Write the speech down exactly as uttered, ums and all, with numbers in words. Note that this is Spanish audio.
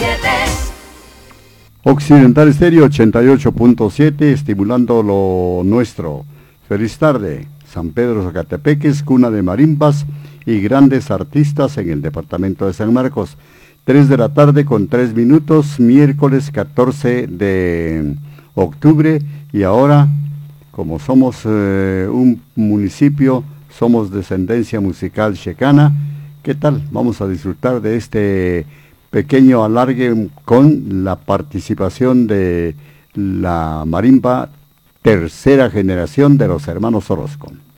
Occidental Estéreo ochenta y ocho punto siete, estimulando lo nuestro. Feliz tarde. San Pedro Zacatepeques, cuna de marimbas y grandes artistas en el departamento de San Marcos. tres de la tarde con tres minutos, miércoles catorce de octubre. Y ahora, como somos eh, un municipio, somos descendencia musical checana, ¿qué tal? Vamos a disfrutar de este pequeño alargue con la participación de la marimba tercera generación de los hermanos Orozco.